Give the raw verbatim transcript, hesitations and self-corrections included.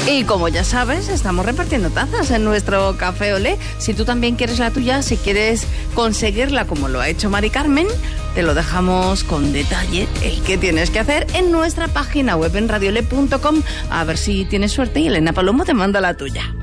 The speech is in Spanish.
Y como ya sabes, estamos repartiendo tazas en nuestro Café Olé. Si tú también quieres la tuya, si quieres conseguirla como lo ha hecho Mari Carmen, te lo dejamos con detalle el que tienes que hacer en nuestra página web en radiolé punto com. A ver si tienes suerte y Elena Palomo te manda la tuya.